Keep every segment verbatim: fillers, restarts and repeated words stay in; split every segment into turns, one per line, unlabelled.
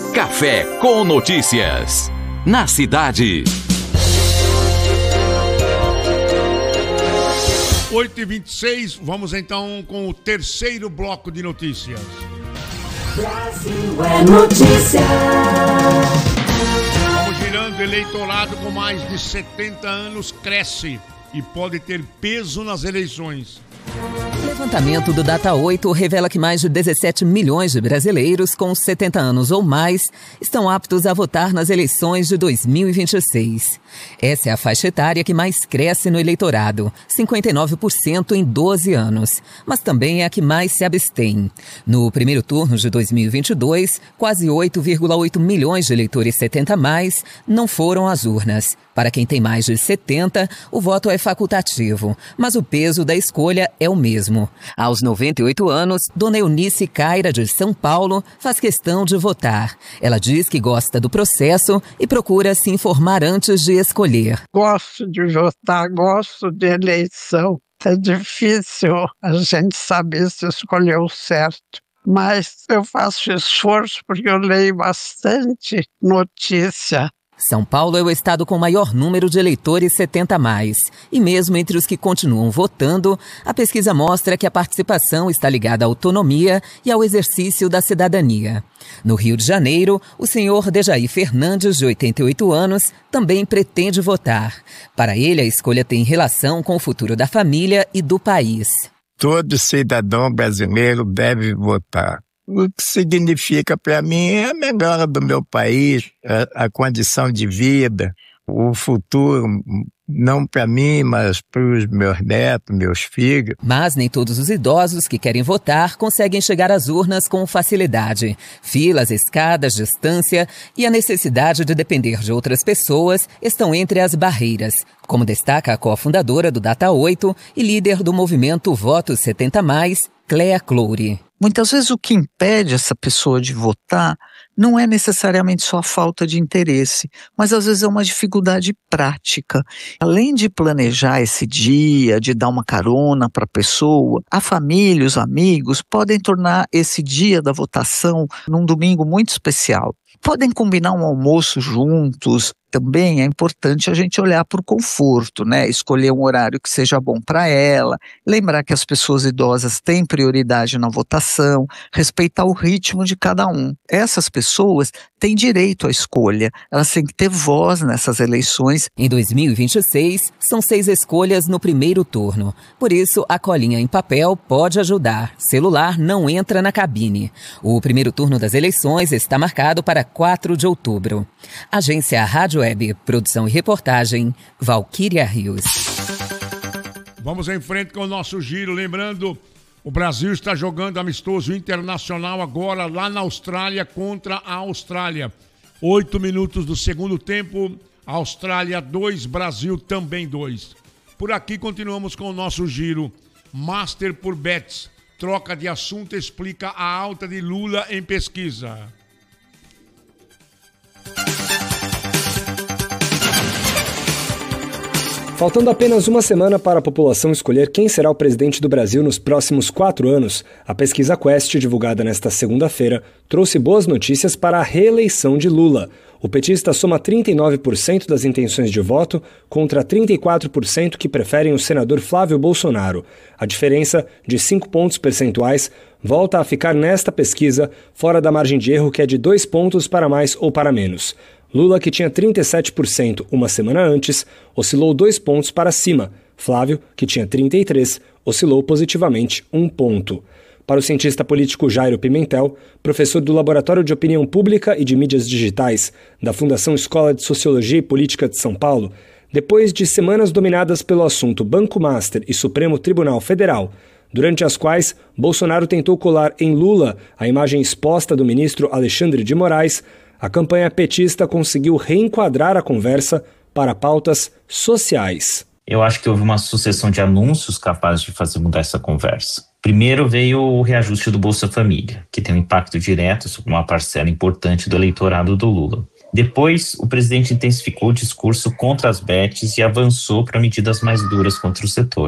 Café com Notícias. Na cidade.
oito e vinte e seis, vamos então com o terceiro bloco de notícias.
Brasil é notícia.
Vamos girando. Eleitorado com mais de setenta anos cresce e pode ter peso nas eleições.
O levantamento do Data oito revela que mais de dezessete milhões de brasileiros com setenta anos ou mais estão aptos a votar nas eleições de dois mil e vinte e seis. Essa é a faixa etária que mais cresce no eleitorado, cinquenta e nove por cento em doze anos, mas também é a que mais se abstém. No primeiro turno de dois mil e vinte e dois, quase oito vírgula oito milhões de eleitores setenta a mais não foram às urnas. Para quem tem mais de setenta, o voto é facultativo, mas o peso da escolha é o mesmo. Aos noventa e oito anos, Dona Eunice Caira, de São Paulo, faz questão de votar. Ela diz que gosta do processo e procura se informar antes de escolher.
Gosto de votar, gosto de eleição. É difícil a gente saber se escolheu certo. Mas eu faço esforço porque eu leio bastante notícia.
São Paulo é o estado com maior número de eleitores setenta a mais. E mesmo entre os que continuam votando, a pesquisa mostra que a participação está ligada à autonomia e ao exercício da cidadania. No Rio de Janeiro, o senhor Dejaí Fernandes, de oitenta e oito anos, também pretende votar. Para ele, a escolha tem relação com o futuro da família e do país.
Todo cidadão brasileiro deve votar. O que significa para mim é a melhora do meu país, a, a condição de vida, o futuro, não para mim, mas para os meus netos, meus filhos.
Mas nem todos os idosos que querem votar conseguem chegar às urnas com facilidade. Filas, escadas, distância e a necessidade de depender de outras pessoas estão entre as barreiras, como destaca a cofundadora do Data oito e líder do movimento Votos setenta a mais, Cléa Clouri.
Muitas vezes o que impede essa pessoa de votar não é necessariamente só a falta de interesse, mas às vezes é uma dificuldade prática. Além de planejar esse dia, de dar uma carona para a pessoa, a família, os amigos podem tornar esse dia da votação num domingo muito especial. Podem combinar um almoço juntos. Também é importante a gente olhar para o conforto, né? Escolher um horário que seja bom para ela, lembrar que as pessoas idosas têm prioridade na votação, respeitar o ritmo de cada um. Essas pessoas têm direito à escolha, elas têm que ter voz nessas eleições.
Em dois mil e vinte e seis, são seis escolhas no primeiro turno. Por isso, a colinha em papel pode ajudar. Celular não entra na cabine. O primeiro turno das eleições está marcado para quatro de outubro. Agência Rádio Web, produção e reportagem, Valquíria Rios.
Vamos em frente com o nosso giro. Lembrando, o Brasil está jogando amistoso internacional agora lá na Austrália contra a Austrália. Oito minutos do segundo tempo, Austrália dois, Brasil também dois. Por aqui continuamos com o nosso giro. Master por Bets. Troca de assunto explica a alta de Lula em pesquisa.
Faltando apenas uma semana para a população escolher quem será o presidente do Brasil nos próximos quatro anos, a pesquisa Quest, divulgada nesta segunda-feira, trouxe boas notícias para a reeleição de Lula. O petista soma trinta e nove por cento das intenções de voto contra trinta e quatro por cento que preferem o senador Flávio Bolsonaro. A diferença, de cinco pontos percentuais, volta a ficar nesta pesquisa fora da margem de erro, que é de dois pontos para mais ou para menos. Lula, que tinha trinta e sete por cento uma semana antes, oscilou dois pontos para cima. Flávio, que tinha trinta e três por cento, oscilou positivamente um ponto. Para o cientista político Jairo Pimentel, professor do Laboratório de Opinião Pública e de Mídias Digitais da Fundação Escola de Sociologia e Política de São Paulo, depois de semanas dominadas pelo assunto Banco Master e Supremo Tribunal Federal, durante as quais Bolsonaro tentou colar em Lula a imagem exposta do ministro Alexandre de Moraes, a campanha petista conseguiu reenquadrar a conversa para pautas sociais.
Eu acho que houve uma sucessão de anúncios capazes de fazer mudar essa conversa. Primeiro veio o reajuste do Bolsa Família, que tem um impacto direto sobre uma parcela importante do eleitorado do Lula. Depois, o presidente intensificou o discurso contra as bets e avançou para medidas mais duras contra o setor.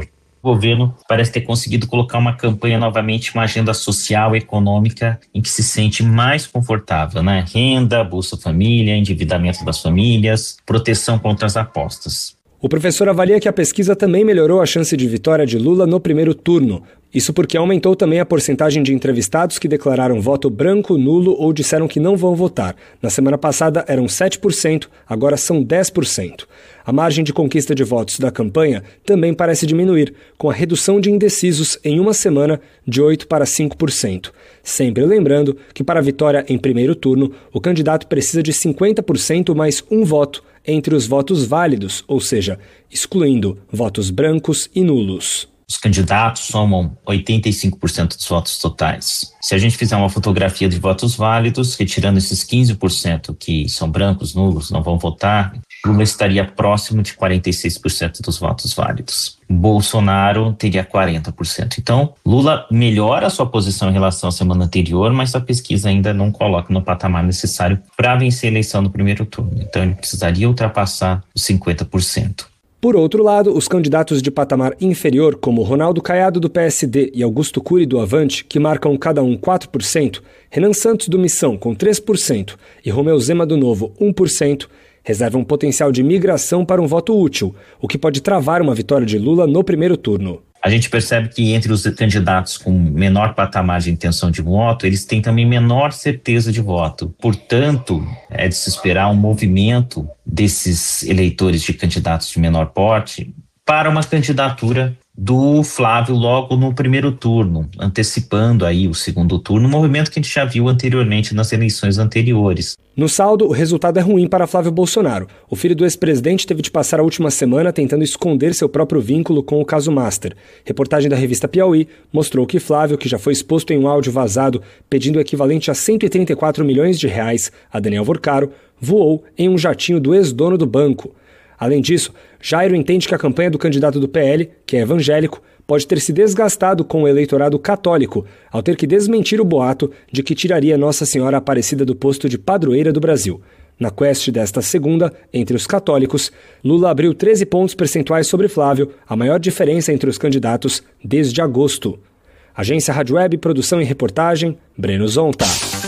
O governo parece ter conseguido colocar uma campanha novamente, uma agenda social e econômica em que se sente mais confortável, né? Renda, Bolsa Família, endividamento das famílias, proteção contra as apostas.
O professor avalia que a pesquisa também melhorou a chance de vitória de Lula no primeiro turno. Isso porque aumentou também a porcentagem de entrevistados que declararam voto branco, nulo ou disseram que não vão votar. Na semana passada eram sete por cento, agora são dez por cento. A margem de conquista de votos da campanha também parece diminuir, com a redução de indecisos em uma semana de oito para cinco por cento. Sempre lembrando que para a vitória em primeiro turno, o candidato precisa de cinquenta por cento mais um voto entre os votos válidos, ou seja, excluindo votos brancos e nulos.
Os candidatos somam oitenta e cinco por cento dos votos totais. Se a gente fizer uma fotografia de votos válidos, retirando esses quinze por cento que são brancos, nulos, não vão votar, Lula estaria próximo de quarenta e seis por cento dos votos válidos. Bolsonaro teria quarenta por cento. Então, Lula melhora a sua posição em relação à semana anterior, mas a pesquisa ainda não coloca no patamar necessário para vencer a eleição no primeiro turno. Então, ele precisaria ultrapassar os cinquenta por cento.
Por outro lado, os candidatos de patamar inferior, como Ronaldo Caiado do P S D e Augusto Cury do Avante, que marcam cada um quatro por cento, Renan Santos do Missão com três por cento e Romeu Zema do Novo um por cento, reservam potencial de migração para um voto útil, o que pode travar uma vitória de Lula no primeiro turno.
A gente percebe que entre os candidatos com menor patamar de intenção de voto, eles têm também menor certeza de voto. Portanto, é de se esperar um movimento desses eleitores de candidatos de menor porte para uma candidatura do Flávio logo no primeiro turno, antecipando aí o segundo turno, um movimento que a gente já viu anteriormente nas eleições anteriores.
No saldo, o resultado é ruim para Flávio Bolsonaro. O filho do ex-presidente teve de passar a última semana tentando esconder seu próprio vínculo com o caso Master. Reportagem da revista Piauí mostrou que Flávio, que já foi exposto em um áudio vazado pedindo o equivalente a cento e trinta e quatro milhões de reais a Daniel Vorcaro, voou em um jatinho do ex-dono do banco. Além disso, Jairo entende que a campanha do candidato do P L, que é evangélico, pode ter se desgastado com o eleitorado católico, ao ter que desmentir o boato de que tiraria Nossa Senhora Aparecida do posto de padroeira do Brasil. Na quest desta segunda, entre os católicos, Lula abriu treze pontos percentuais sobre Flávio, a maior diferença entre os candidatos desde agosto. Agência Rádio Web, produção e reportagem, Breno Zonta.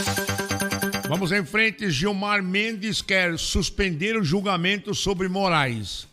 Vamos em frente. Gilmar Mendes quer suspender o julgamento sobre Moraes.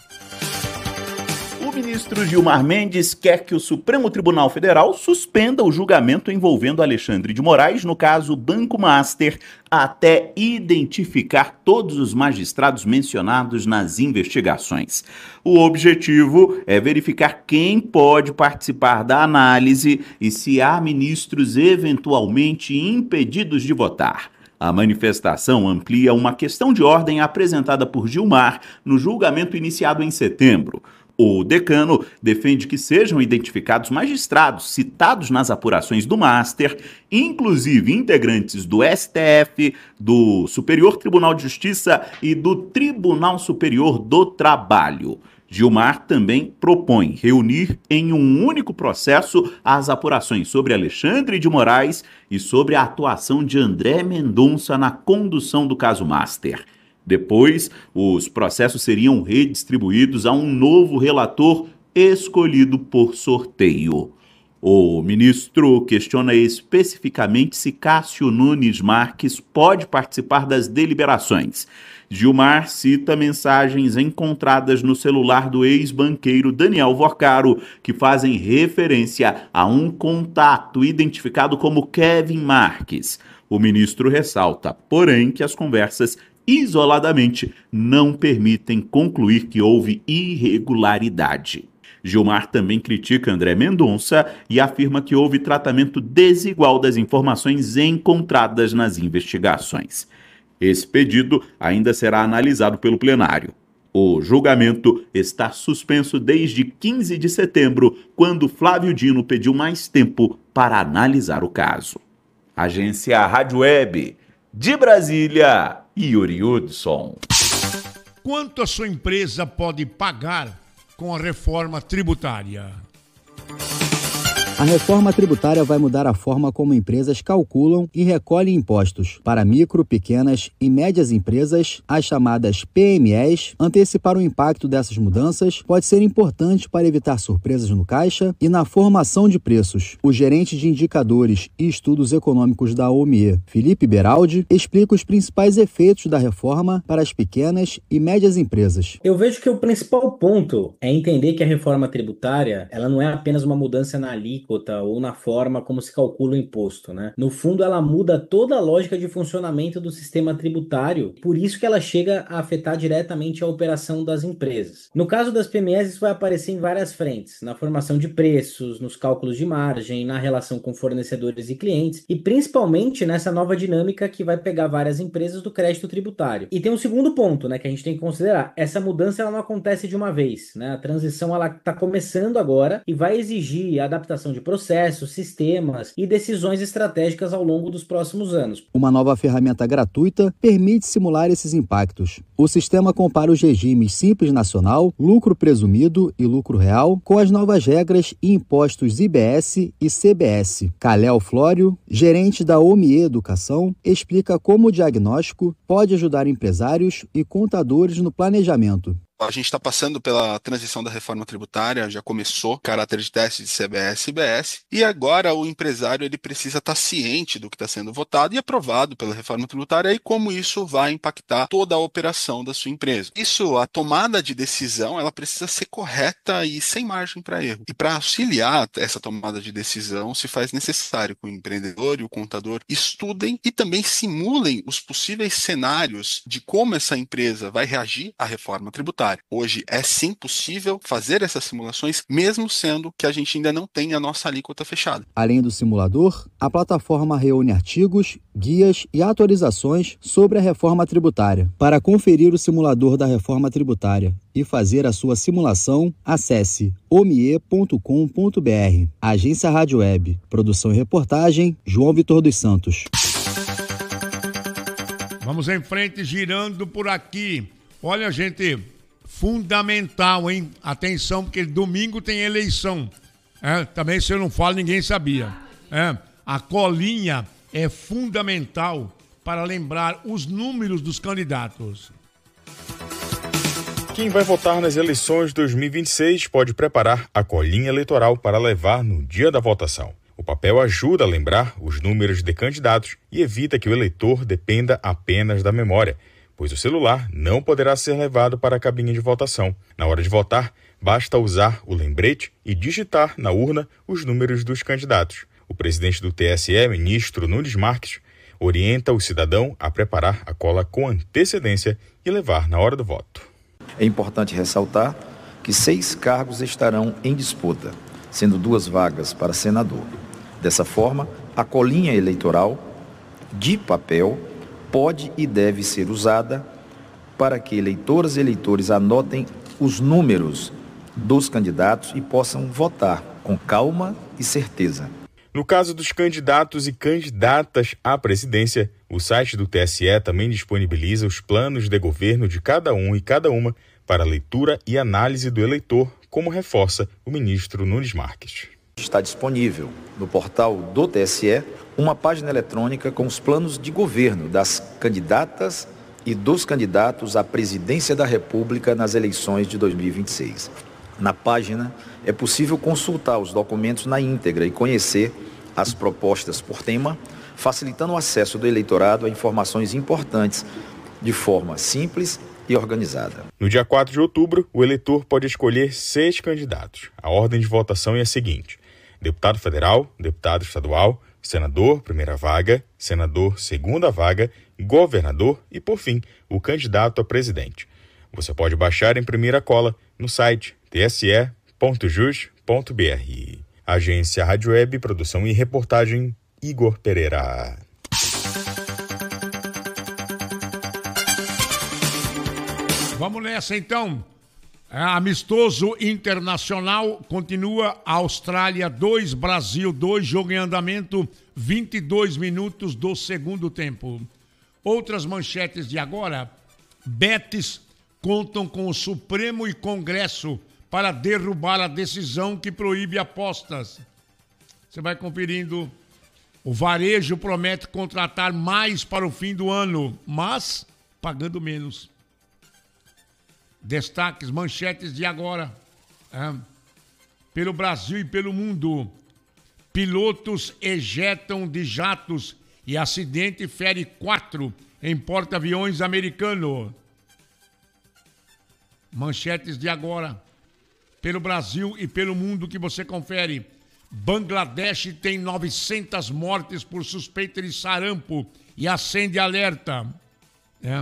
O ministro Gilmar Mendes quer que o Supremo Tribunal Federal suspenda o julgamento envolvendo Alexandre de Moraes no caso Banco Master, até identificar todos os magistrados mencionados nas investigações. O objetivo é verificar quem pode participar da análise e se há ministros eventualmente impedidos de votar. A manifestação amplia uma questão de ordem apresentada por Gilmar no julgamento iniciado em setembro. O decano defende que sejam identificados magistrados citados nas apurações do Master, inclusive integrantes do S T F, do Superior Tribunal de Justiça e do Tribunal Superior do Trabalho. Gilmar também propõe reunir em um único processo as apurações sobre Alexandre de Moraes e sobre a atuação de André Mendonça na condução do caso Master. Depois, os processos seriam redistribuídos a um novo relator escolhido por sorteio. O ministro questiona especificamente se Cássio Nunes Marques pode participar das deliberações. Gilmar cita mensagens encontradas no celular do ex-banqueiro Daniel Vorcaro, que fazem referência a um contato identificado como Kevin Marques. O ministro ressalta, porém, que as conversas isoladamente não permitem concluir que houve irregularidade. Gilmar também critica André Mendonça e afirma que houve tratamento desigual das informações encontradas nas investigações. Esse pedido ainda será analisado pelo plenário. O julgamento está suspenso desde quinze de setembro, quando Flávio Dino pediu mais tempo para analisar o caso. Agência Rádio Web, de Brasília, Yuri Hudson.
Quanto a sua empresa pode pagar com a reforma tributária?
A reforma tributária vai mudar a forma como empresas calculam e recolhem impostos. Para micro, pequenas e médias empresas, as chamadas P M Es, antecipar o impacto dessas mudanças pode ser importante para evitar surpresas no caixa e na formação de preços. O gerente de indicadores e estudos econômicos da O M E, Felipe Beraldi, explica os principais efeitos da reforma para as pequenas e médias empresas.
Eu vejo que o principal ponto é entender que a reforma tributária ela não é apenas uma mudança na alíquota ou na forma como se calcula o imposto, né? No fundo, ela muda toda a lógica de funcionamento do sistema tributário, por isso que ela chega a afetar diretamente a operação das empresas. No caso das P M Es, isso vai aparecer em várias frentes, na formação de preços, nos cálculos de margem, na relação com fornecedores e clientes, e principalmente nessa nova dinâmica que vai pegar várias empresas do crédito tributário. E tem um segundo ponto, né, que a gente tem que considerar. Essa mudança ela não acontece de uma vez, né? A transição ela está começando agora e vai exigir a adaptação de processos, sistemas e decisões estratégicas ao longo dos próximos anos.
Uma nova ferramenta gratuita permite simular esses impactos. O sistema compara os regimes Simples Nacional, lucro presumido e lucro real com as novas regras e impostos I B S e C B S. Calel Flório, gerente da O M E Educação, explica como o diagnóstico pode ajudar empresários e contadores no planejamento.
A gente está passando pela transição da reforma tributária, já começou, caráter de teste de C B S e I B S, e agora o empresário ele precisa estar ciente do que está sendo votado e aprovado pela reforma tributária e como isso vai impactar toda a operação da sua empresa. Isso, a tomada de decisão, ela precisa ser correta e sem margem para erro. E para auxiliar essa tomada de decisão, se faz necessário que o empreendedor e o contador estudem e também simulem os possíveis cenários de como essa empresa vai reagir à reforma tributária. Hoje é sim possível fazer essas simulações, mesmo sendo que a gente ainda não tem a nossa alíquota fechada.
Além do simulador, a plataforma reúne artigos, guias e atualizações sobre a reforma tributária. Para conferir o simulador da reforma tributária e fazer a sua simulação, acesse omie ponto com ponto br. Agência Rádio Web. Produção e reportagem, João Vitor dos Santos.
Vamos em frente, girando por aqui. Olha, gente... Fundamental, hein? Atenção, porque domingo tem eleição. É, também, se eu não falo, ninguém sabia. É, a colinha é fundamental para lembrar os números dos candidatos.
Quem vai votar nas eleições de dois mil e vinte e seis pode preparar a colinha eleitoral para levar no dia da votação. O papel ajuda a lembrar os números de candidatos e evita que o eleitor dependa apenas da memória, pois o celular não poderá ser levado para a cabine de votação. Na hora de votar, basta usar o lembrete e digitar na urna os números dos candidatos. O presidente do T S E, ministro Nunes Marques, orienta o cidadão a preparar a cola com antecedência e levar na hora do voto.
É importante ressaltar que seis cargos estarão em disputa, sendo duas vagas para senador. Dessa forma, a colinha eleitoral de papel pode e deve ser usada para que eleitoras e eleitores anotem os números dos candidatos e possam votar com calma e certeza.
No caso dos candidatos e candidatas à presidência, o site do T S E também disponibiliza os planos de governo de cada um e cada uma para leitura e análise do eleitor, como reforça o ministro Nunes Marques.
Está disponível no portal do T S E uma página eletrônica com os planos de governo das candidatas e dos candidatos à presidência da República nas eleições de dois mil e vinte e seis. Na página é possível consultar os documentos na íntegra e conhecer as propostas por tema, facilitando o acesso do eleitorado a informações importantes de forma simples e organizada.
No dia quatro de outubro, o eleitor pode escolher seis candidatos. A ordem de votação é a seguinte: deputado federal, deputado estadual, senador, primeira vaga, senador, segunda vaga, governador e, por fim, o candidato a presidente. Você pode baixar e imprimir a cola no site t s e ponto jus ponto b r. Agência Rádio Web, produção e reportagem, Igor Pereira.
Vamos nessa, então. É, amistoso internacional continua. Austrália dois, Brasil dois, jogo em andamento, vinte e dois minutos do segundo tempo. Outras manchetes de agora: Betis contam com o Supremo e Congresso para derrubar a decisão que proíbe apostas. Você vai conferindo. O varejo promete contratar mais para o fim do ano, mas pagando menos. Destaques, manchetes de agora. É. Pelo Brasil e pelo mundo. Pilotos ejetam de jatos e acidente fere quatro em porta-aviões americano. Manchetes de agora. Pelo Brasil e pelo mundo que você confere. Bangladesh tem novecentas mortes por suspeita de sarampo e acende alerta. É.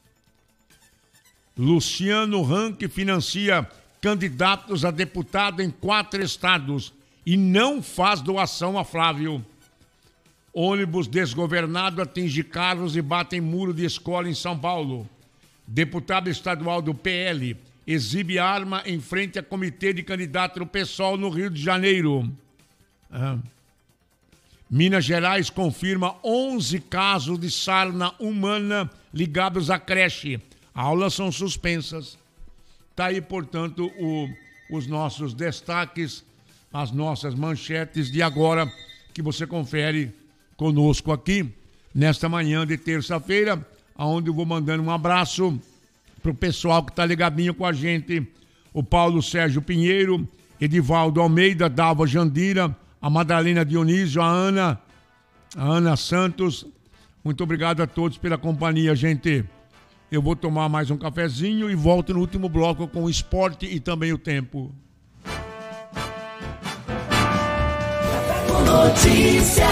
Luciano Huck financia candidatos a deputado em quatro estados e não faz doação a Flávio. Ônibus desgovernado atinge carros e bate em muro de escola em São Paulo. Deputado estadual do P L exibe arma em frente a comitê de candidato do PSOL no Rio de Janeiro. Ah. Minas Gerais confirma onze casos de sarna humana ligados à creche. Aulas são suspensas. Está aí, portanto, o, os nossos destaques, as nossas manchetes de agora, que você confere conosco aqui, nesta manhã de terça-feira, onde eu vou mandando um abraço para o pessoal que está ligadinho com a gente, o Paulo Sérgio Pinheiro, Edivaldo Almeida, Dalva Jandira, a Madalena Dionísio, a Ana, a Ana Santos. Muito obrigado a todos pela companhia, gente. Eu vou tomar mais um cafezinho e volto no último bloco com o esporte e também o tempo.
Notícia.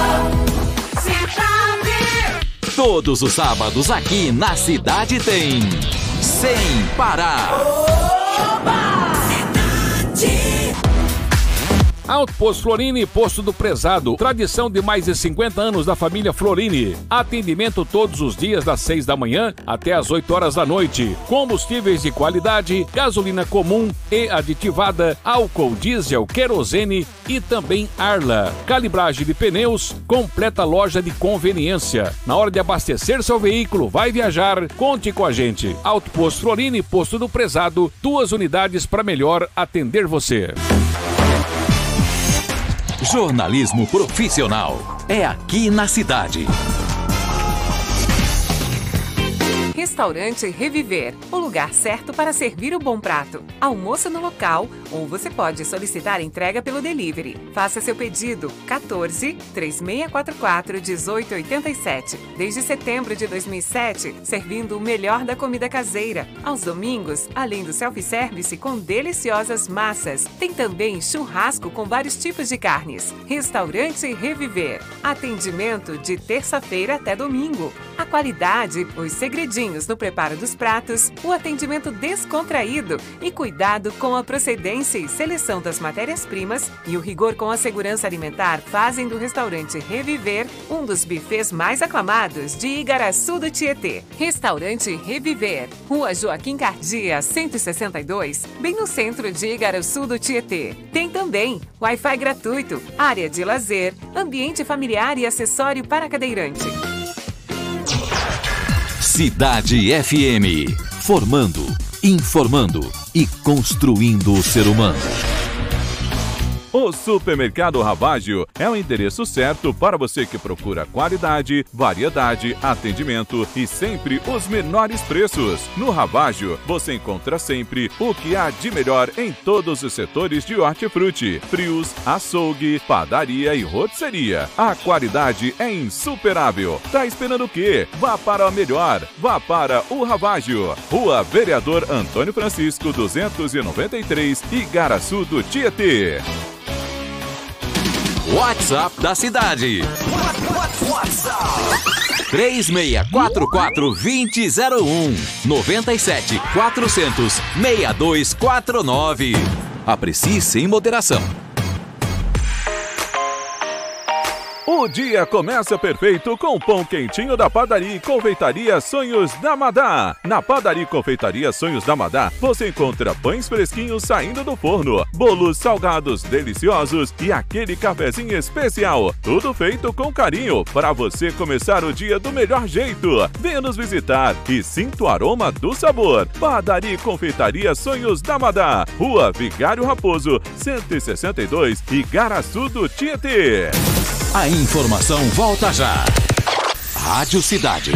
Todos os sábados aqui na Cidade tem Sem Parar.
Oba! Cidade.
Alto Posto Florini, Posto do Prezado. Tradição de mais de cinquenta anos da família Florini. Atendimento todos os dias das seis da manhã até as oito horas da noite. Combustíveis de qualidade, gasolina comum e aditivada, álcool, diesel, querosene e também Arla. Calibragem de pneus, completa loja de conveniência. Na hora de abastecer seu veículo, vai viajar, conte com a gente. Alto Posto Florini, Posto do Prezado. Duas unidades para melhor atender você.
Jornalismo profissional é aqui na cidade.
Restaurante Reviver, o lugar certo para servir o bom prato. Almoço no local ou você pode solicitar entrega pelo delivery. Faça seu pedido quatorze, três seis quatro quatro, um oito oito sete. Desde setembro de dois mil e sete, servindo o melhor da comida caseira. Aos domingos, além do self-service com deliciosas massas, tem também churrasco com vários tipos de carnes. Restaurante Reviver. Atendimento de terça-feira até domingo. A qualidade, os segredinhos no preparo dos pratos, o atendimento descontraído e cuidado com a procedência e seleção das matérias-primas e o rigor com a segurança alimentar fazem do restaurante Reviver um dos bufês mais aclamados de Igaraçu do Tietê. Restaurante Reviver, Rua Joaquim Cardia, cento e sessenta e dois, bem no centro de Igaraçu do Tietê. Tem também Wi-Fi gratuito, área de lazer, ambiente familiar e acessório para cadeirante.
Cidade F M, formando, informando e construindo o ser humano.
O Supermercado Ravaggio é o endereço certo para você que procura qualidade, variedade, atendimento e sempre os menores preços. No Ravaggio, você encontra sempre o que há de melhor em todos os setores de hortifruti, frios, açougue, padaria e rotisseria. A qualidade é insuperável. Tá esperando o quê? Vá para o melhor. Vá para o Ravaggio. Rua Vereador Antônio Francisco, duzentos e noventa e três, Igaraçu do Tietê.
WhatsApp da cidade. três seis quatro quatro, dois zero zero um, nove sete, quatrocentos, seis dois quatro nove. Aprecie sem moderação.
O dia começa perfeito com o pão quentinho da Padaria e Confeitaria Sonhos da Madá. Na Padaria e Confeitaria Sonhos da Madá, você encontra pães fresquinhos saindo do forno, bolos salgados deliciosos e aquele cafezinho especial. Tudo feito com carinho para você começar o dia do melhor jeito. Venha nos visitar e sinta o aroma do sabor. Padaria e Confeitaria Sonhos da Madá, Rua Vigário Raposo, cento e sessenta e dois, Igaraçu do Tietê.
A informação volta já. Rádio Cidade.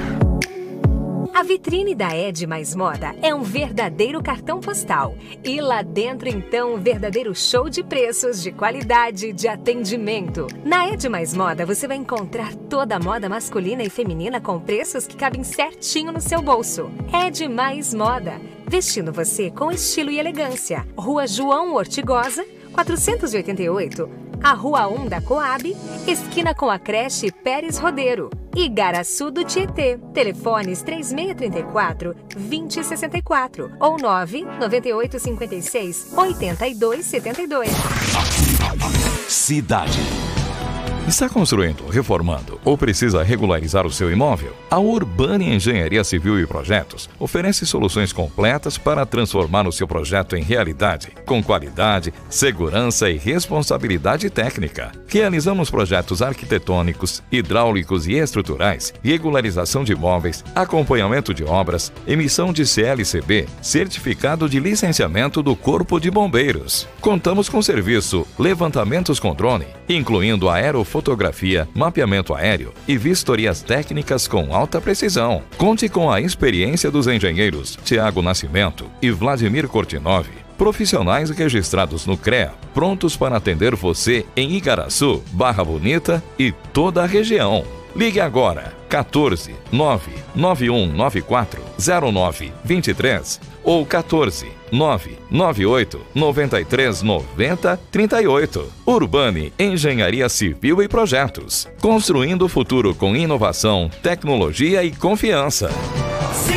A vitrine da Ed Mais Moda é um verdadeiro cartão postal. E lá dentro, então, um verdadeiro show de preços, de qualidade, de atendimento. Na Ed Mais Moda, você vai encontrar toda a moda masculina e feminina com preços que cabem certinho no seu bolso. Ed Mais Moda, vestindo você com estilo e elegância. Rua João Ortigosa, quatrocentos e oitenta e oito, a Rua um da Coab, esquina com a creche Pérez Rodeiro, Igaraçu do Tietê. Telefones três seis três quatro, dois zero seis quatro ou nove nove oito cinco seis, oito dois sete dois.
Cidade.
Está construindo, reformando ou precisa regularizar o seu imóvel? A Urbani Engenharia Civil e Projetos oferece soluções completas para transformar o seu projeto em realidade, com qualidade, segurança e responsabilidade técnica. Realizamos projetos arquitetônicos, hidráulicos e estruturais, regularização de imóveis, acompanhamento de obras, emissão de C L C B, certificado de licenciamento do Corpo de Bombeiros. Contamos com serviço levantamentos com drone, incluindo aerofotografia, mapeamento aéreo e vistorias técnicas com alta precisão. Conte com a experiência dos engenheiros Tiago Nascimento e Vladimir Kortinov, profissionais registrados no C R E A, prontos para atender você em Igaraçu, Barra Bonita e toda a região. Ligue agora, quatorze, nove nove um nove quatro, zero nove dois três ou quatorze, nove nove oito nove três nove zero três oito. Urbani Engenharia Civil e Projetos. Construindo o futuro com inovação, tecnologia e confiança.